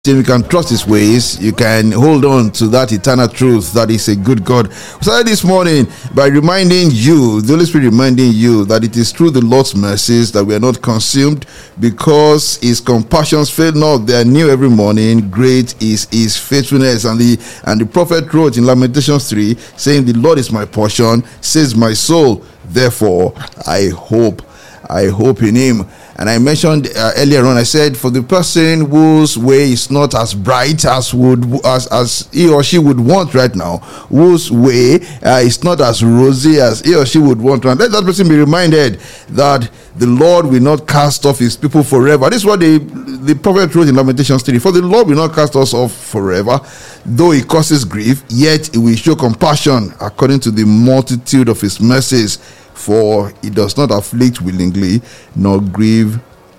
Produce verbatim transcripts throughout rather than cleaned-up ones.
If you can trust his ways, you can hold on to that eternal truth that is a good God. We started this morning by reminding you, the Holy Spirit reminding you that it is through the Lord's mercies that we are not consumed, because his compassions fail not. They are new every morning. Great is his faithfulness. And the and the prophet wrote in Lamentations three, saying, the Lord is my portion, says my soul, therefore I hope. I hope in him. And I mentioned uh, earlier on, I said, for the person whose way is not as bright as would as, as he or she would want right now, whose way uh, is not as rosy as he or she would want, and let that person be reminded that the Lord will not cast off his people forever. This is what the, the prophet wrote in Lamentations three. For the Lord will not cast us off forever, though he causes grief, yet he will show compassion according to the multitude of his mercies. For he does not afflict willingly, nor grieve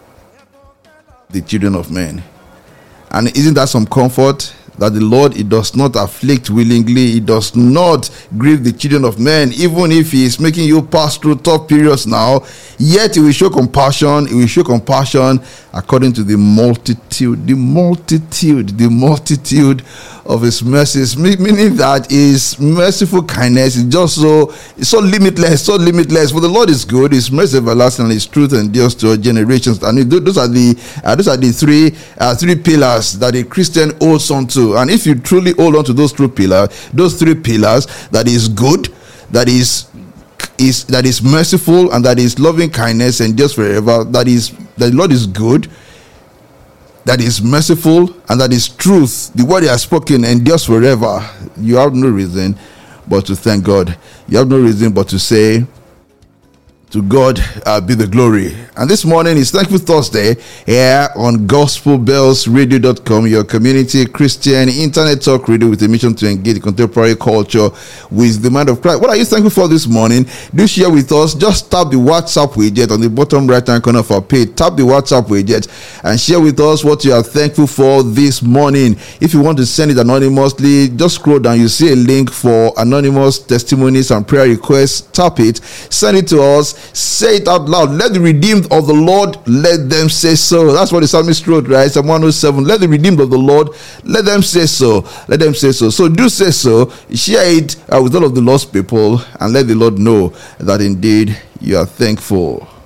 the children of men. And isn't that some comfort? That the Lord, he does not afflict willingly, he does not grieve the children of men. Even if he is making you pass through tough periods now, yet he will show compassion, he will show compassion according to the multitude, the multitude, the multitude of his mercies, meaning that his merciful kindness is just so, so limitless, so limitless. For the Lord is good, his mercy everlasting, and his truth endures to all generations. And those are the uh, those are the three uh, three pillars that a Christian holds on to. And if you truly hold on to those three pillars, those three pillars, that is good, that is is that is merciful, and that is loving kindness and just forever, that is that the Lord is good, that is merciful, and that is truth. The word he has spoken endures forever. You have no reason but to thank God. You have no reason but to say, to God uh, be the glory. And this morning is Thankful Thursday here on gospel bells radio dot com, your community Christian internet talk radio with a mission to engage contemporary culture with the mind of Christ. What are you thankful for this morning? Do share with us. Just tap the WhatsApp widget on the bottom right hand corner of our page. Tap the WhatsApp widget and share with us what you are thankful for this morning. If you want to send it anonymously, just scroll down. You see a link for anonymous testimonies and prayer requests. Tap it. Send it to us. Say it out loud. Let the redeemed of the Lord, let them say so. That's what the psalmist wrote, right? Psalm one oh seven. Let the redeemed of the Lord, let them say so. Let them say so. So do say so. Share it uh, with all of the lost people, and let the Lord know that indeed you are thankful.